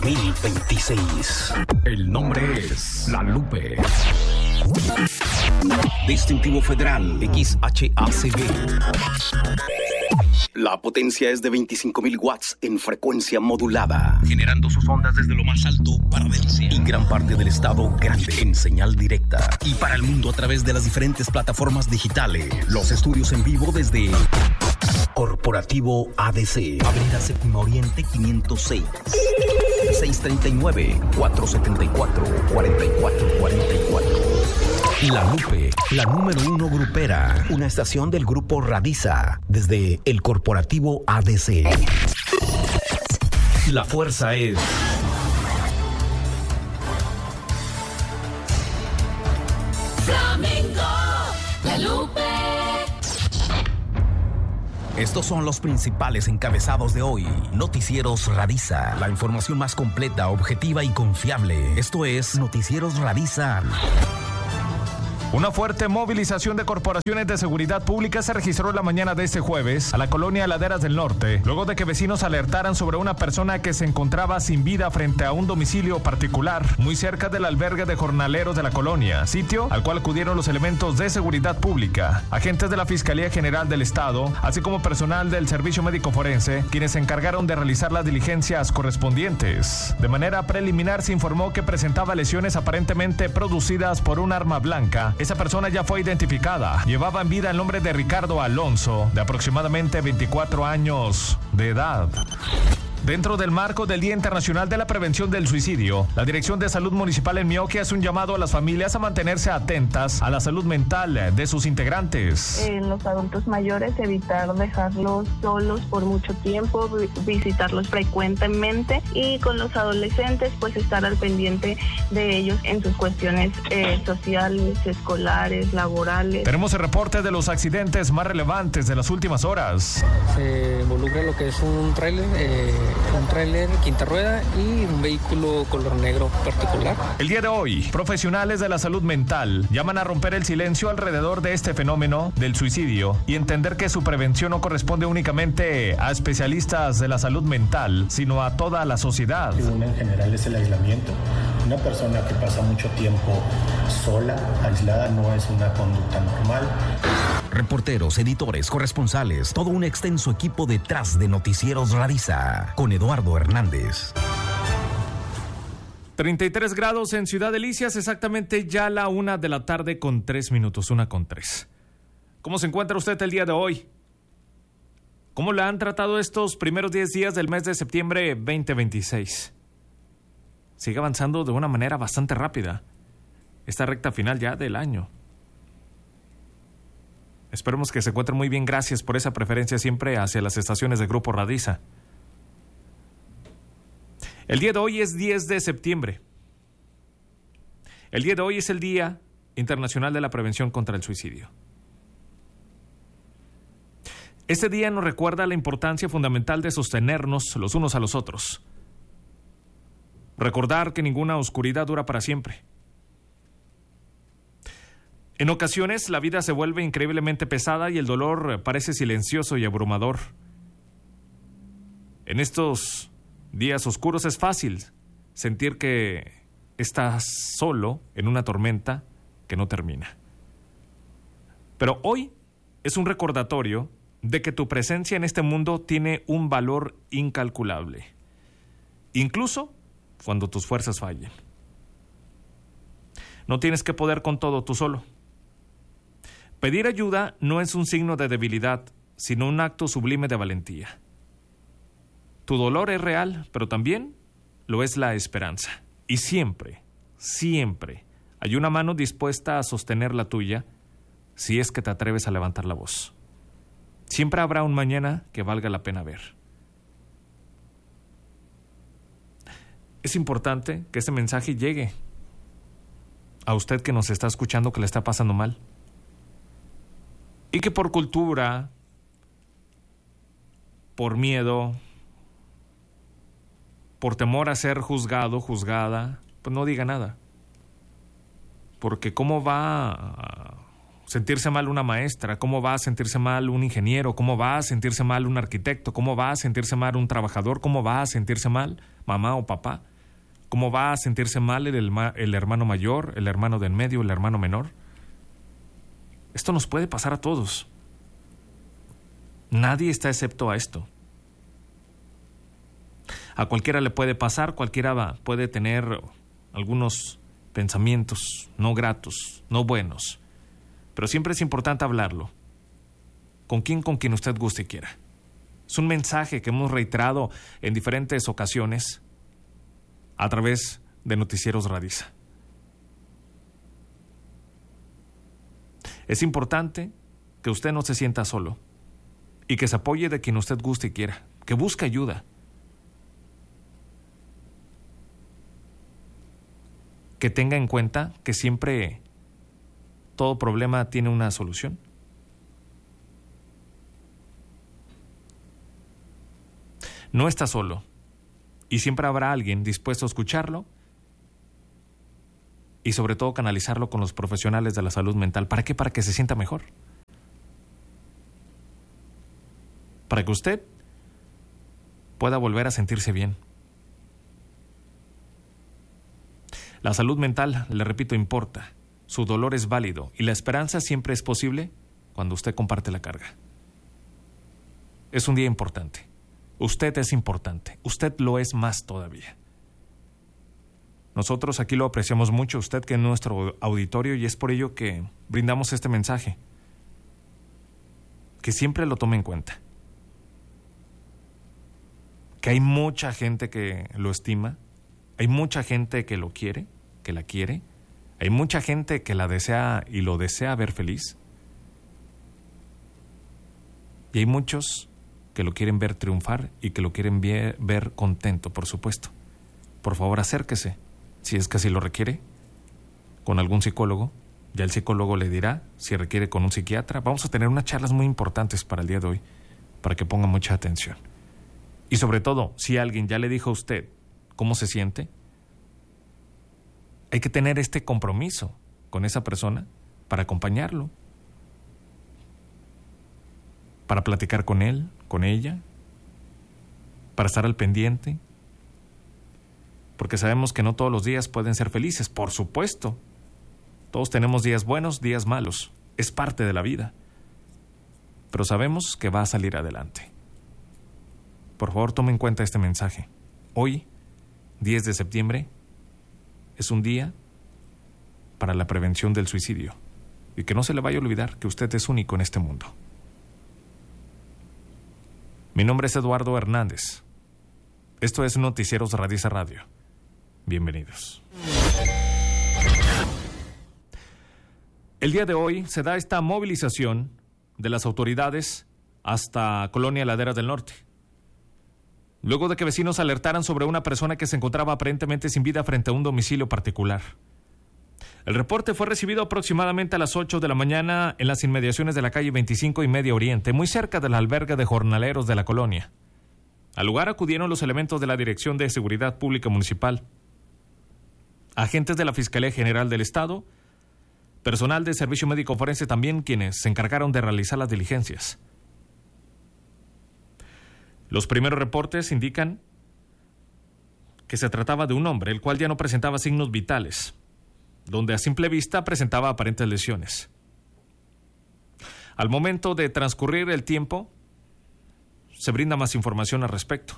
2026. El nombre es La Lupe. Distintivo Federal XHACB. La potencia es de 25.000 watts en frecuencia modulada, generando sus ondas desde lo más alto para Delcia y gran parte del estado grande en señal directa y para el mundo a través de las diferentes plataformas digitales. Los estudios en vivo desde Corporativo ADC, Avenida Séptima Oriente 506, 639-474-4444. La Lupe, la número 1 grupera, una estación del grupo Radiza, desde el Corporativo ADC. La fuerza es Flamenco, La Lupe. Estos son los principales encabezados de hoy. Noticieros Radiza, la información más completa, objetiva y confiable. Esto es Noticieros Radiza. Una fuerte movilización de corporaciones de seguridad pública se registró la mañana de este jueves a la colonia Laderas del Norte, luego de que vecinos alertaran sobre una persona que se encontraba sin vida frente a un domicilio particular, muy cerca del albergue de jornaleros de la colonia, sitio al cual acudieron los elementos de seguridad pública, agentes de la Fiscalía General del Estado, así como personal del Servicio Médico Forense, quienes se encargaron de realizar las diligencias correspondientes. De manera preliminar se informó que presentaba lesiones aparentemente producidas por un arma blanca. Esa persona ya fue identificada. Llevaba en vida el nombre de Ricardo Alonso, de aproximadamente 24 años de edad. Dentro del marco del Día Internacional de la Prevención del Suicidio, la Dirección de Salud Municipal en Mioque hace un llamado a las familias a mantenerse atentas a la salud mental de sus integrantes. Los adultos mayores, evitar dejarlos solos por mucho tiempo, visitarlos frecuentemente, y con los adolescentes, pues estar al pendiente de ellos en sus cuestiones sociales, escolares, laborales. Tenemos el reporte de los accidentes más relevantes de las últimas horas. Se involucra lo que es un tráiler quinta rueda y un vehículo color negro particular. El día de hoy, profesionales de la salud mental llaman a romper el silencio alrededor de este fenómeno del suicidio y entender que su prevención no corresponde únicamente a especialistas de la salud mental, sino a toda la sociedad. Uno en general es el aislamiento. Una persona que pasa mucho tiempo sola, aislada, no es una conducta normal. Reporteros, editores, corresponsales, todo un extenso equipo detrás de Noticieros Radiza, con Eduardo Hernández. 33 grados en Ciudad Delicias, exactamente ya la 1:03 p.m, 1:03. ¿Cómo se encuentra usted el día de hoy? ¿Cómo le han tratado estos primeros 10 días del mes de septiembre 2026? Sigue avanzando de una manera bastante rápida esta recta final ya del año. Esperemos que se encuentren muy bien. Gracias por esa preferencia siempre hacia las estaciones del Grupo Radiza. El día de hoy es 10 de septiembre. El día de hoy es el Día Internacional de la Prevención contra el Suicidio. Este día nos recuerda la importancia fundamental de sostenernos los unos a los otros. Recordar que ninguna oscuridad dura para siempre. En ocasiones la vida se vuelve increíblemente pesada y el dolor parece silencioso y abrumador. En estos días oscuros es fácil sentir que estás solo en una tormenta que no termina. Pero hoy es un recordatorio de que tu presencia en este mundo tiene un valor incalculable, incluso cuando tus fuerzas fallen. No tienes que poder con todo tú solo. Pedir ayuda no es un signo de debilidad, sino un acto sublime de valentía. Tu dolor es real, pero también lo es la esperanza. Y siempre, siempre hay una mano dispuesta a sostener la tuya si es que te atreves a levantar la voz. Siempre habrá un mañana que valga la pena ver. Es importante que este mensaje llegue a usted que nos está escuchando, que le está pasando mal. Y que por cultura, por miedo, por temor a ser juzgado, juzgada, pues no diga nada. Porque ¿cómo va a sentirse mal una maestra? ¿Cómo va a sentirse mal un ingeniero? ¿Cómo va a sentirse mal un arquitecto? ¿Cómo va a sentirse mal un trabajador? ¿Cómo va a sentirse mal mamá o papá? ¿Cómo va a sentirse mal el hermano mayor, el hermano de en medio, el hermano menor? Esto nos puede pasar a todos. Nadie está excepto a esto. A cualquiera le puede pasar, cualquiera puede tener algunos pensamientos no gratos, no buenos. Pero siempre es importante hablarlo. Con quien usted guste y quiera. Es un mensaje que hemos reiterado en diferentes ocasiones a través de Noticieros Radiza. Es importante que usted no se sienta solo y que se apoye de quien usted guste y quiera, que busque ayuda. Que tenga en cuenta que siempre todo problema tiene una solución. No está solo y siempre habrá alguien dispuesto a escucharlo y sobre todo canalizarlo con los profesionales de la salud mental. ¿Para qué? Para que se sienta mejor. Para que usted pueda volver a sentirse bien. La salud mental, le repito, importa. Su dolor es válido y la esperanza siempre es posible cuando usted comparte la carga. Es un día importante. Usted es importante. Usted lo es más todavía. Nosotros aquí lo apreciamos mucho, usted que es nuestro auditorio, y es por ello que brindamos este mensaje. Que siempre lo tome en cuenta. Que hay mucha gente que lo estima, hay mucha gente que lo quiere, que la quiere, hay mucha gente que la desea y lo desea ver feliz. Y hay muchos que lo quieren ver triunfar y que lo quieren ver contento, por supuesto. Por favor, acérquese, si es que así lo requiere, con algún psicólogo. Ya el psicólogo le dirá si requiere con un psiquiatra. Vamos a tener unas charlas muy importantes para el día de hoy, para que ponga mucha atención. Y sobre todo, si alguien ya le dijo a usted cómo se siente, hay que tener este compromiso con esa persona para acompañarlo, para platicar con él, con ella, para estar al pendiente, porque sabemos que no todos los días pueden ser felices, por supuesto. Todos tenemos días buenos, días malos, es parte de la vida, pero sabemos que va a salir adelante. Por favor, tome en cuenta este mensaje. Hoy, 10 de septiembre, es un día para la prevención del suicidio, y que no se le vaya a olvidar que usted es único en este mundo. Mi nombre es Eduardo Hernández. Esto es Noticieros Radiza Radio. Bienvenidos. El día de hoy se da esta movilización de las autoridades hasta Colonia Laderas del Norte, luego de que vecinos alertaran sobre una persona que se encontraba aparentemente sin vida frente a un domicilio particular. El reporte fue recibido aproximadamente a las 8 de la mañana en las inmediaciones de la calle 25 y Medio Oriente, muy cerca del albergue de jornaleros de la colonia. Al lugar acudieron los elementos de la Dirección de Seguridad Pública Municipal, agentes de la Fiscalía General del Estado, personal de Servicio Médico Forense también, quienes se encargaron de realizar las diligencias. Los primeros reportes indican que se trataba de un hombre, el cual ya no presentaba signos vitales, donde a simple vista presentaba aparentes lesiones. Al momento de transcurrir el tiempo, se brinda más información al respecto.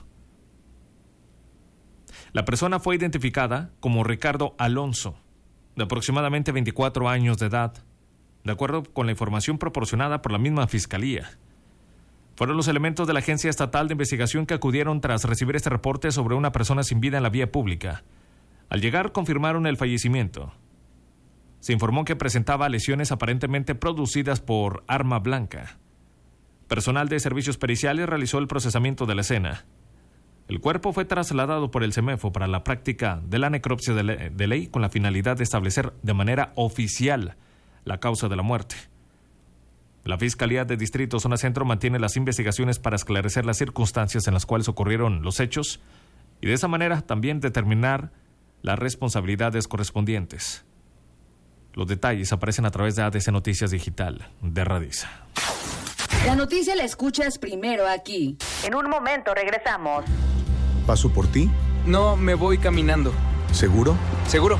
La persona fue identificada como Ricardo Alonso, de aproximadamente 24 años de edad, de acuerdo con la información proporcionada por la misma Fiscalía. Fueron los elementos de la Agencia Estatal de Investigación que acudieron tras recibir este reporte sobre una persona sin vida en la vía pública. Al llegar, confirmaron el fallecimiento. Se informó que presentaba lesiones aparentemente producidas por arma blanca. Personal de servicios periciales realizó el procesamiento de la escena. El cuerpo fue trasladado por el CEMEFO para la práctica de la necropsia de ley con la finalidad de establecer de manera oficial la causa de la muerte. La Fiscalía de Distrito Zona Centro mantiene las investigaciones para esclarecer las circunstancias en las cuales ocurrieron los hechos y de esa manera también determinar las responsabilidades correspondientes. Los detalles aparecen a través de ADC Noticias Digital de Radiza. La noticia la escuchas primero aquí. En un momento regresamos. ¿Paso por ti? No, me voy caminando. ¿Seguro? ¿Seguro?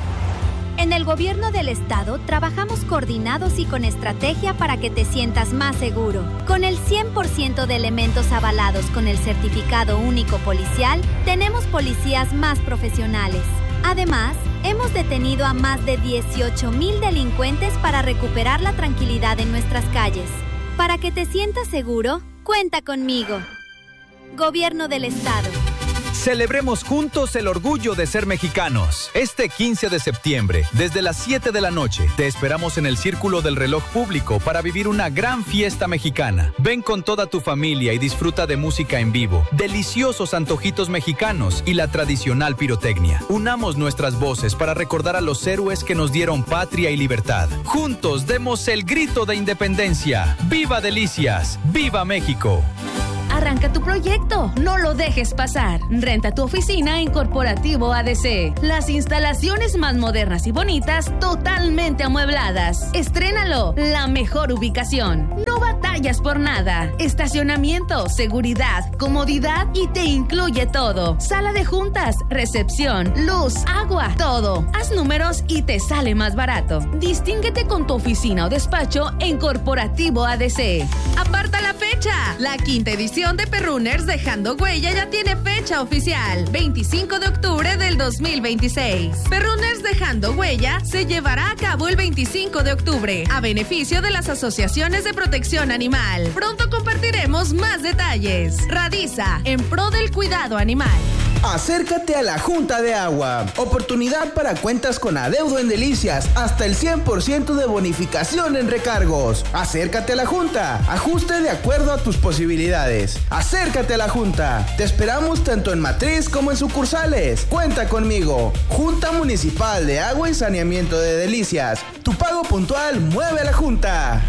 En el gobierno del estado trabajamos coordinados y con estrategia para que te sientas más seguro. Con el 100% de elementos avalados con el certificado único policial, tenemos policías más profesionales. Además, hemos detenido a más de 18,000 delincuentes para recuperar la tranquilidad en nuestras calles. Para que te sientas seguro, cuenta conmigo. Gobierno del estado. Celebremos juntos el orgullo de ser mexicanos. Este 15 de septiembre, desde las 7 de la noche, te esperamos en el Círculo del Reloj Público para vivir una gran fiesta mexicana. Ven con toda tu familia y disfruta de música en vivo, deliciosos antojitos mexicanos y la tradicional pirotecnia. Unamos nuestras voces para recordar a los héroes que nos dieron patria y libertad. Juntos demos el grito de independencia. ¡Viva Delicias! ¡Viva México! Arranca tu proyecto, no lo dejes pasar. Renta tu oficina en Corporativo ADC. Las instalaciones más modernas y bonitas, totalmente amuebladas. Estrénalo, la mejor ubicación. No batallas por nada. Estacionamiento, seguridad, comodidad y te incluye todo. Sala de juntas, recepción, luz, agua, todo. Haz números y te sale más barato. Distínguete con tu oficina o despacho en Corporativo ADC. Aparta la fecha. La 5ª edición de Perrunners Dejando Huella ya tiene fecha oficial, 25 de octubre del 2026. Perrunners Dejando Huella se llevará a cabo el 25 de octubre, a beneficio de las asociaciones de protección animal. Pronto compartiremos más detalles. Radiza, en pro del cuidado animal. Acércate a la Junta de Agua. Oportunidad para cuentas con adeudo en Delicias. Hasta el 100% de bonificación en recargos. Acércate a la Junta. Ajuste de acuerdo a tus posibilidades. Acércate a la Junta. Te esperamos tanto en matriz como en sucursales. Cuenta conmigo. Junta Municipal de Agua y Saneamiento de Delicias. Tu pago puntual mueve a la Junta.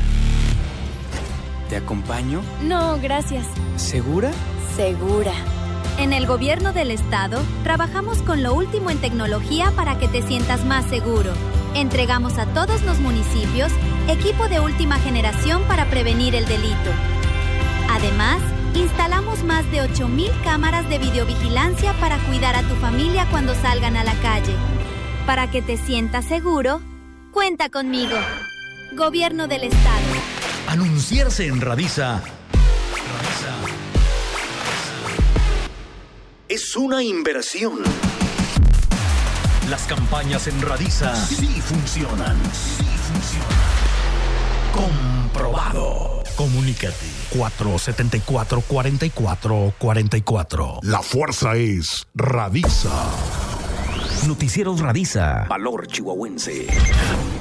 ¿Te acompaño? No, gracias. ¿Segura? Segura. En el gobierno del estado, trabajamos con lo último en tecnología para que te sientas más seguro. Entregamos a todos los municipios equipo de última generación para prevenir el delito. Además, instalamos más de 8,000 cámaras de videovigilancia para cuidar a tu familia cuando salgan a la calle. Para que te sientas seguro, cuenta conmigo. Gobierno del estado. Anunciarse en Radiza es una inversión. Las campañas en Radiza sí funcionan. Comprobado. Comunícate. 474-4444. La fuerza es Radiza. Noticieros Radiza. Valor chihuahuense.